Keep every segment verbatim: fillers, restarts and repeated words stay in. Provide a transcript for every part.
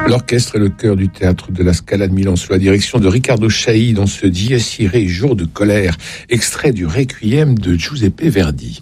L'orchestre et le chœur du théâtre de la Scala de Milan sous la direction de Riccardo Chailly dans ce Dies Irae, jour de colère, extrait du Requiem de Giuseppe Verdi.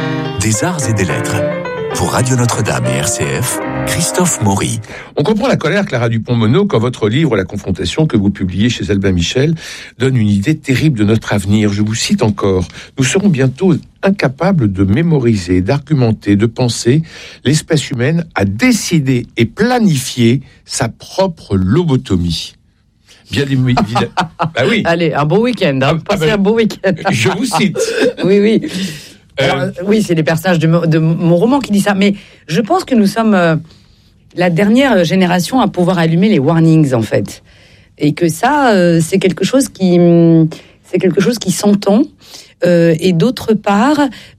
Des arts et des lettres. Pour Radio Notre-Dame et R C F, Christophe Maury. On comprend la colère, Clara Dupont-Moreau, quand votre livre La Confrontation, que vous publiez chez Albin Michel, donne une idée terrible de notre avenir. Je vous cite encore. Nous serons bientôt incapables de mémoriser, d'argumenter, de penser. L'espèce humaine a décidé et planifié sa propre lobotomie. Bien évidemment. Bah oui. Allez, un bon week-end. Hein. Ah, Passez bah, un bon week-end. Je vous cite. Oui, oui. Alors, Euh, oui, c'est les personnages de, mo- de mon roman qui dit ça. Mais je pense que nous sommes euh, la dernière génération à pouvoir allumer les warnings, en fait. Et que ça, euh, c'est quelque chose qui, c'est quelque chose qui s'entend. Euh, et d'autre part,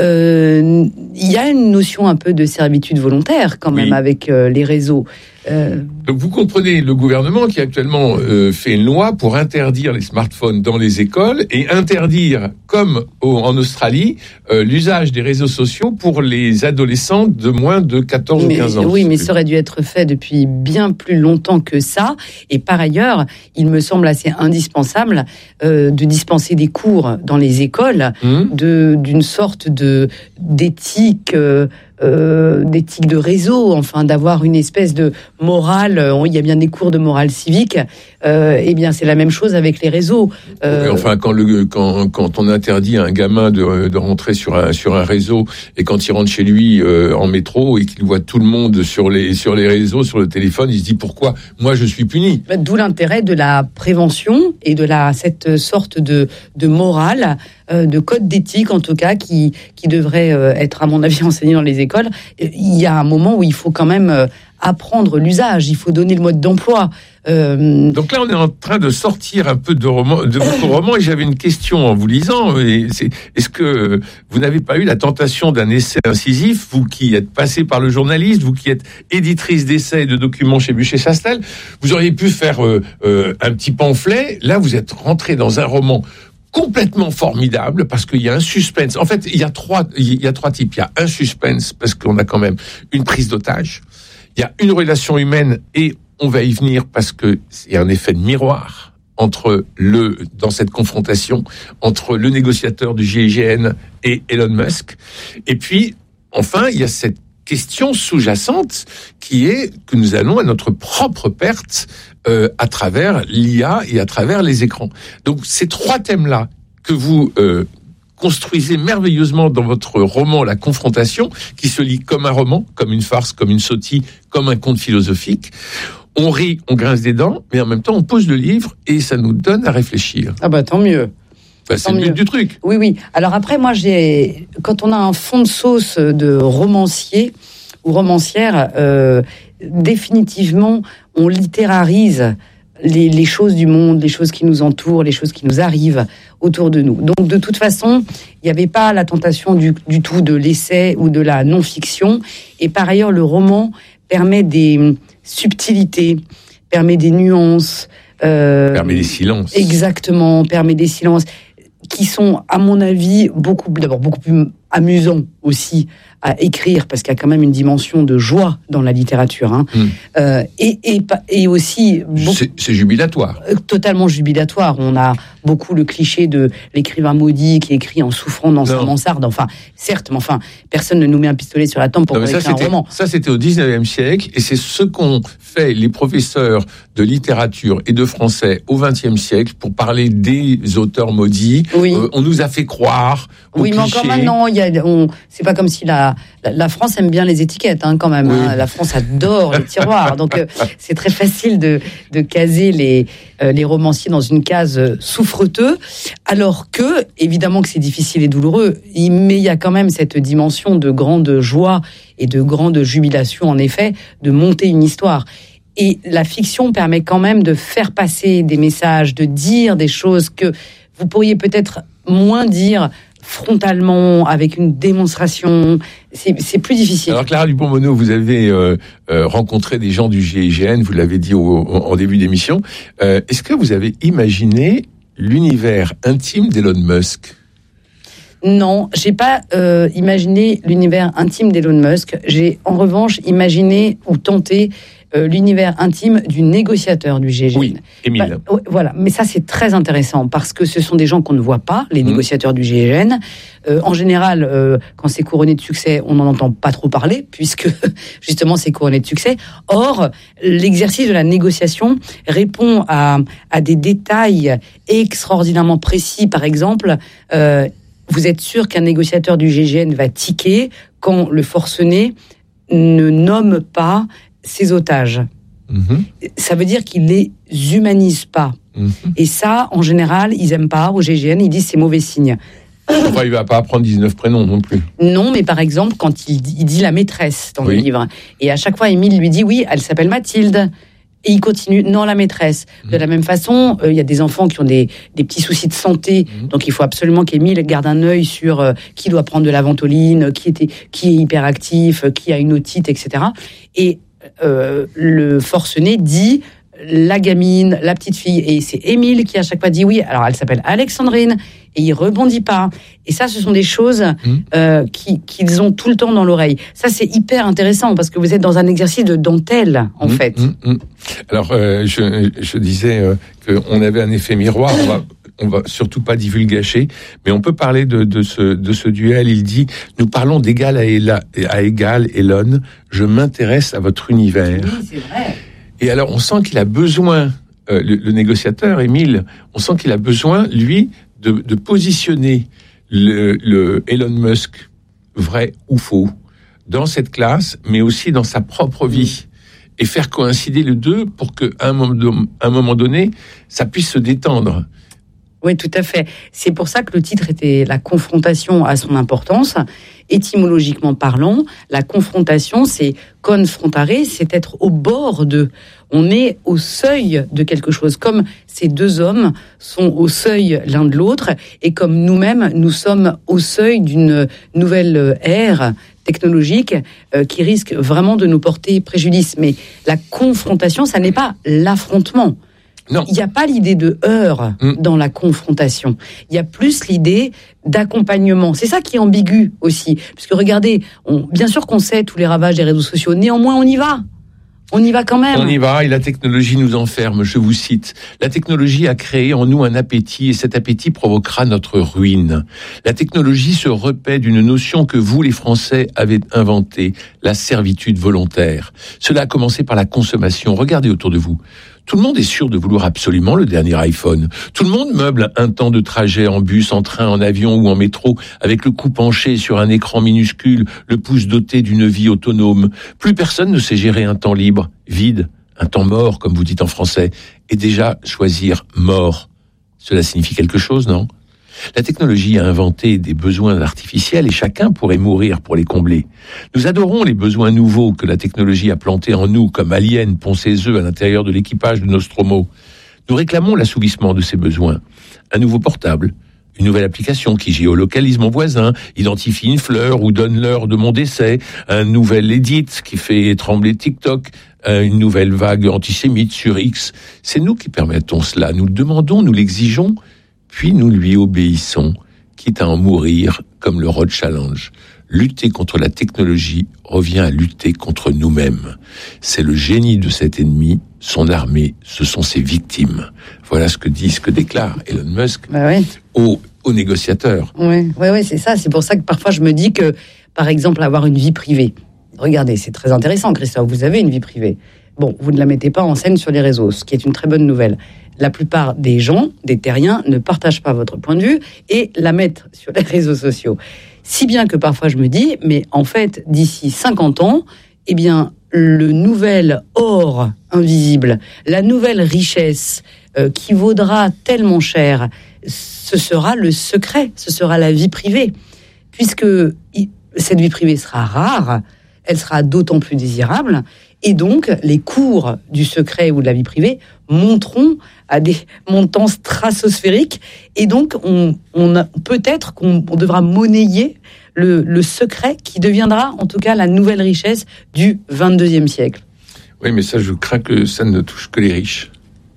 euh, il y a une notion un peu de servitude volontaire quand même Oui. avec euh, les réseaux. Euh, Donc vous comprenez le gouvernement qui actuellement euh, fait une loi pour interdire les smartphones dans les écoles et interdire, comme au, en Australie, euh, l'usage des réseaux sociaux pour les adolescents de moins de quatorze mais, ou quinze ans. oui, mais ça aurait dû être fait depuis bien plus longtemps que ça. Et par ailleurs, il me semble assez indispensable euh, de dispenser des cours dans les écoles Mmh. de d'une sorte de d'éthique. Euh, Euh, d'éthique de réseau, enfin d'avoir une espèce de morale. euh, Il y a bien des cours de morale civique. Euh, eh bien, c'est la même chose avec les réseaux. Euh, Et enfin, quand, le, quand, quand on interdit à un gamin de, de rentrer sur un, sur un réseau et quand il rentre chez lui euh, en métro et qu'il voit tout le monde sur les, sur les réseaux, sur le téléphone, il se dit pourquoi moi je suis puni. D'où l'intérêt de la prévention et de la cette sorte de de morale, euh, de code d'éthique en tout cas qui qui devrait euh, être à mon avis enseigné dans les écoles. Il y a un moment où il faut quand même euh, apprendre l'usage, il faut donner le mode d'emploi. Euh... Donc là, on est en train de sortir un peu de, roman, de votre roman et j'avais une question en vous lisant. Et c'est, est-ce que vous n'avez pas eu la tentation d'un essai incisif, vous qui êtes passé par le journaliste, vous qui êtes éditrice d'essais et de documents chez Buchet-Chastel, vous auriez pu faire euh, euh, un petit pamphlet. Là, vous êtes rentré dans un roman complètement formidable parce qu'il y a un suspense. En fait, il y a trois, il y a trois types. Il y a un suspense parce qu'on a quand même une prise d'otage. Il y a une relation humaine et on va y venir parce que c'est un effet de miroir entre le, dans cette confrontation entre le négociateur du G I G N et Elon Musk. Et puis, enfin, il y a cette question sous-jacente qui est que nous allons à notre propre perte euh, à travers l'I A et à travers les écrans. Donc ces trois thèmes-là que vous euh, construisez merveilleusement dans votre roman La Confrontation, qui se lit comme un roman, comme une farce, comme une sottise, comme un conte philosophique. On rit, on grince des dents, mais en même temps on pose le livre et ça nous donne à réfléchir. Ah bah tant mieux. Bah, c'est le but du truc. Oui, oui. Alors après, moi, j'ai quand on a un fond de sauce de romancier ou romancière, euh, définitivement, on littérarise les, les choses du monde, les choses qui nous entourent, les choses qui nous arrivent autour de nous. Donc, de toute façon, il n'y avait pas la tentation du, du tout de l'essai ou de la non-fiction. Et par ailleurs, le roman permet des subtilités, permet des nuances. Euh, permet des silences. Exactement, permet des silences qui sont, à mon avis, beaucoup, d'abord beaucoup plus amusants aussi à écrire, parce qu'il y a quand même une dimension de joie dans la littérature, hein. Mmh. Euh, et, et, et aussi... Beaucoup, c'est, c'est jubilatoire. Euh, totalement jubilatoire. On a beaucoup le cliché de l'écrivain maudit qui écrit en souffrant dans sa mansarde. Enfin, certes, mais enfin, personne ne nous met un pistolet sur la tempe pour écrire un roman. Ça, c'était au dix-neuvième siècle, et c'est ce qu'ont fait les professeurs de littérature et de français au vingtième siècle pour parler des auteurs maudits. Oui. Euh, on nous a fait croire aux Oui, mais clichés. encore maintenant, il y a, on, c'est pas comme si la, la, la France aime bien les étiquettes, hein, quand même. Oui. Hein. La France adore les tiroirs. Donc, euh, c'est très facile de, de caser les, euh, les romanciers dans une case souffreteux. Alors que, évidemment que c'est difficile et douloureux, mais il y a quand même cette dimension de grande joie et de grande jubilation, en effet, de monter une histoire. Et la fiction permet quand même de faire passer des messages, de dire des choses que vous pourriez peut-être moins dire frontalement, avec une démonstration. C'est, c'est plus difficile. Alors, Clara Dupont-Moreau, vous avez euh, euh, rencontré des gens du G I G N, vous l'avez dit au, au, en début d'émission. Euh, est-ce que vous avez imaginé l'univers intime d'Elon Musk ? Non, j'ai pas euh, imaginé l'univers intime d'Elon Musk. J'ai en revanche imaginé ou tenté euh, l'univers intime du négociateur du G I G N. Oui, Émile. Bah, voilà, mais ça c'est très intéressant parce que ce sont des gens qu'on ne voit pas, les mmh. négociateurs du G I G N. Euh, en général, euh, quand c'est couronné de succès, on n'en entend pas trop parler puisque justement c'est couronné de succès. Or, l'exercice de la négociation répond à, à des détails extraordinairement précis. Par exemple, euh, vous êtes sûr qu'un négociateur du G I G N va tiquer quand le forcené ne nomme pas ses otages. Mmh. Ça veut dire qu'il les humanise pas. Mmh. Et ça, en général, ils aiment pas au G I G N, ils disent c'est mauvais signe. Enfin, il va pas apprendre dix-neuf prénoms non plus. Non, mais par exemple, quand il dit, il dit la maîtresse dans oui. le livre, et à chaque fois, Émile lui dit oui, elle s'appelle Mathilde. Et il continue, non, la maîtresse. Mmh. De la même façon, il euh, y a des enfants qui ont des, des petits soucis de santé, mmh. donc il faut absolument qu'Émile garde un œil sur euh, qui doit prendre de la ventoline, qui, était, qui est hyperactif, qui a une otite, et cetera. Et euh, le forcené dit la gamine, la petite fille, et c'est Émile qui à chaque fois dit oui. Alors elle s'appelle Alexandrine, et il rebondit pas. Et ça, ce sont des choses mmh. euh, qui, qu'ils ont tout le temps dans l'oreille. Ça, c'est hyper intéressant parce que vous êtes dans un exercice de dentelle, en mmh, fait. Mmh, mmh. Alors, euh, je, je disais euh, qu'on avait un effet miroir. On va, on va surtout pas divulgacher, mais on peut parler de, de, ce, de ce duel. Il dit, nous parlons d'égal à, Ella, à égal, Elon. Je m'intéresse à votre univers. Oui, c'est vrai. Et alors, on sent qu'il a besoin, euh, le, le négociateur, Émile, on sent qu'il a besoin, lui, de, de positionner le, le Elon Musk, vrai ou faux, dans cette classe, mais aussi dans sa propre vie, et faire coïncider les deux pour qu'à un moment, un moment donné, ça puisse se détendre. Oui, tout à fait. C'est pour ça que le titre était « La confrontation à son importance ». Étymologiquement parlant, la confrontation, c'est confrontare, c'est être au bord de. On est au seuil de quelque chose, comme ces deux hommes sont au seuil l'un de l'autre, et comme nous-mêmes, nous sommes au seuil d'une nouvelle ère technologique euh, qui risque vraiment de nous porter préjudice. Mais la confrontation, ça n'est pas l'affrontement. Non. Il n'y a pas l'idée de heurts mmh. dans la confrontation. Il y a plus l'idée d'accompagnement. C'est ça qui est ambigu aussi. Puisque regardez, on, bien sûr qu'on sait tous les ravages des réseaux sociaux. Néanmoins, on y va. On y va quand même. On y va et la technologie nous enferme, je vous cite. La technologie a créé en nous un appétit et cet appétit provoquera notre ruine. La technologie se repaît d'une notion que vous, les Français, avez inventée, la servitude volontaire. Cela a commencé par la consommation. Regardez autour de vous. Tout le monde est sûr de vouloir absolument le dernier iPhone. Tout le monde meuble un temps de trajet en bus, en train, en avion ou en métro, avec le cou penché sur un écran minuscule, le pouce doté d'une vie autonome. Plus personne ne sait gérer un temps libre, vide, un temps mort, comme vous dites en français. Et déjà, choisir mort, cela signifie quelque chose, non ? La technologie a inventé des besoins artificiels et chacun pourrait mourir pour les combler. Nous adorons les besoins nouveaux que la technologie a plantés en nous, comme aliens pond ses œufs à l'intérieur de l'équipage de Nostromo. Nous réclamons l'assouvissement de ces besoins. Un nouveau portable, une nouvelle application qui géolocalise mon voisin, identifie une fleur ou donne l'heure de mon décès, un nouvel edit qui fait trembler TikTok, une nouvelle vague antisémite sur X. C'est nous qui permettons cela. Nous le demandons, nous l'exigeons, puis nous lui obéissons, quitte à en mourir comme le Road Challenge. Lutter contre la technologie revient à lutter contre nous-mêmes. C'est le génie de cet ennemi, son armée, ce sont ses victimes. Voilà ce que dit, ce que déclare Elon Musk bah oui. aux, aux négociateurs. Oui, oui, oui, c'est ça. C'est pour ça que parfois je me dis que, par exemple, avoir une vie privée. Regardez, c'est très intéressant, Christophe, vous avez une vie privée. Bon, vous ne la mettez pas en scène sur les réseaux, ce qui est une très bonne nouvelle. La plupart des gens, des terriens, ne partagent pas votre point de vue et la mettent sur les réseaux sociaux. Si bien que parfois je me dis, mais en fait, d'ici cinquante ans, eh bien, le nouvel or invisible, la nouvelle richesse euh, qui vaudra tellement cher, ce sera le secret, ce sera la vie privée. Puisque cette vie privée sera rare, elle sera d'autant plus désirable. Et donc, les cours du secret ou de la vie privée monteront à des montants stratosphériques. Et donc, on, on a, peut-être qu'on on devra monnayer le, le secret qui deviendra, en tout cas, la nouvelle richesse du vingt-deuxième siècle. Oui, mais ça, je crains que ça ne touche que les riches.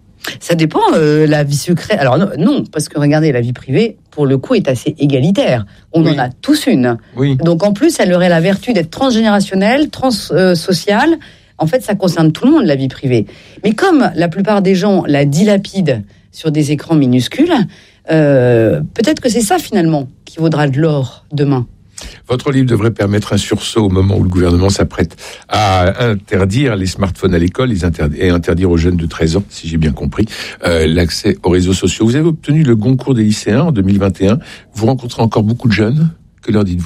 Ça dépend, euh, la vie secrète. Alors non, non, parce que regardez, la vie privée, pour le coup, est assez égalitaire. On oui. en a tous une. Oui. Donc en plus, elle aurait la vertu d'être transgénérationnelle, transsociale, En fait, ça concerne tout le monde, la vie privée. Mais comme la plupart des gens la dilapident sur des écrans minuscules, euh, peut-être que c'est ça, finalement, qui vaudra de l'or demain. Votre livre devrait permettre un sursaut au moment où le gouvernement s'apprête à interdire les smartphones à l'école les interdire, et interdire aux jeunes de treize ans, si j'ai bien compris, euh, l'accès aux réseaux sociaux. Vous avez obtenu le Goncourt des lycéens en deux mille vingt et un. Vous rencontrez encore beaucoup de jeunes. Que leur dites-vous ?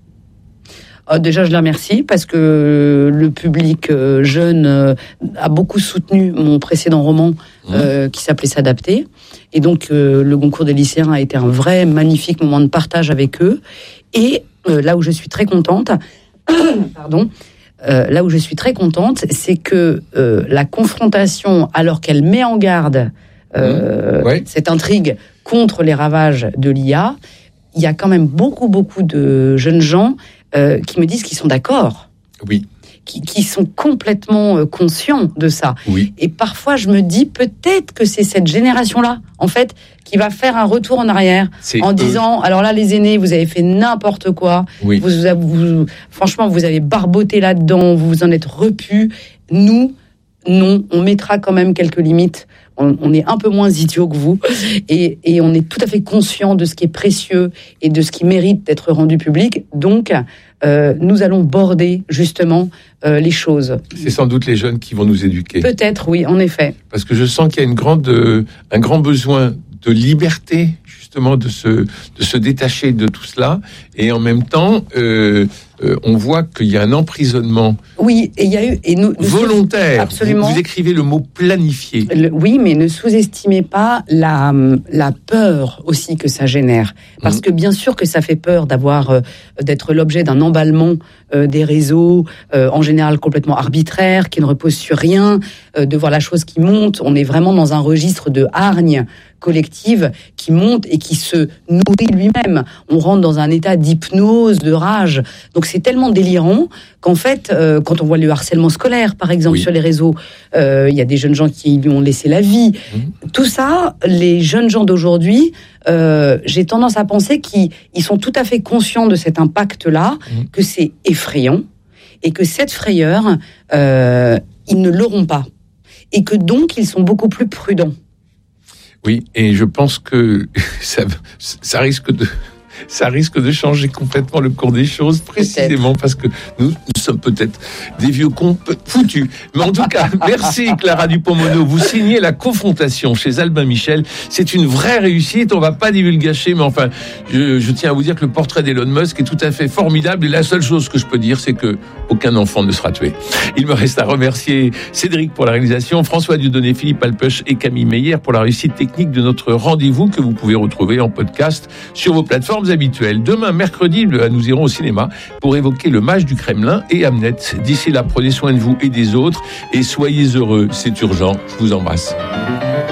Oh, déjà, je les remercie parce que le public euh, jeune euh, a beaucoup soutenu mon précédent roman euh, mmh. qui s'appelait S'adapter. Et donc, euh, le Goncourt des lycéens a été un vrai magnifique moment de partage avec eux. Et euh, là où je suis très contente, pardon, euh, là où je suis très contente, c'est que euh, la confrontation, alors qu'elle met en garde euh, mmh. ouais. cette intrigue contre les ravages de l'I A, il y a quand même beaucoup, beaucoup de jeunes gens euh, qui me disent qu'ils sont d'accord. Oui. Qui, qui sont complètement euh, conscients de ça. Oui. Et parfois, je me dis peut-être que c'est cette génération-là, en fait, qui va faire un retour en arrière c'est en eux. disant, alors là, les aînés, vous avez fait n'importe quoi. Oui. Vous, vous, franchement, vous avez barboté là-dedans, vous vous en êtes repus. Nous, non, on mettra quand même quelques limites. On, on est un peu moins idiots que vous et, et on est tout à fait conscient de ce qui est précieux et de ce qui mérite d'être rendu public. Donc, euh, nous allons border justement euh, les choses. C'est sans doute les jeunes qui vont nous éduquer. Peut-être, oui, en effet. Parce que je sens qu'il y a une grande, euh, un grand besoin de liberté, justement, de se, de se détacher de tout cela. Et en même temps, euh, euh, on voit qu'il y a un emprisonnement. Oui, et il y a eu et nous, nous volontaire. Absolument. Vous, vous écrivez le mot planifié. Le, oui, mais ne sous-estimez pas la la peur aussi que ça génère, parce mmh. que bien sûr que ça fait peur d'avoir euh, d'être l'objet d'un emballement euh, des réseaux, euh, en général complètement arbitraire, qui ne repose sur rien, euh, de voir la chose qui monte. On est vraiment dans un registre de hargne collective qui monte et qui se nourrit lui-même. On rentre dans un état d'hypnose, de rage. Donc c'est tellement délirant qu'en fait, euh, quand on voit le harcèlement scolaire, par exemple, oui. sur les réseaux, il euh, y a des jeunes gens qui lui ont laissé la vie. Mmh. Tout ça, les jeunes gens d'aujourd'hui, euh, j'ai tendance à penser qu'ils ils sont tout à fait conscients de cet impact-là, mmh. que c'est effrayant et que cette frayeur, euh, ils ne l'auront pas. Et que donc, ils sont beaucoup plus prudents. Oui, et je pense que ça, ça risque de... ça risque de changer complètement le cours des choses, précisément peut-être. Parce que nous, nous sommes peut-être des vieux cons foutus. Mais en tout cas, merci Clara Dupont-Mono. Vous signez La Confrontation chez Albin Michel. C'est une vraie réussite. On va pas divulgacher, mais enfin, je, je tiens à vous dire que le portrait d'Elon Musk est tout à fait formidable. Et la seule chose que je peux dire, c'est que aucun enfant ne sera tué. Il me reste à remercier Cédric pour la réalisation, François Dieudonné, Philippe Alpeuch et Camille Meyer pour la réussite technique de notre rendez-vous que vous pouvez retrouver en podcast sur vos plateformes habituelles. Demain, mercredi, nous irons au cinéma pour évoquer Le Mage du Kremlin et Hamnet. D'ici là, prenez soin de vous et des autres et soyez heureux. C'est urgent. Je vous embrasse.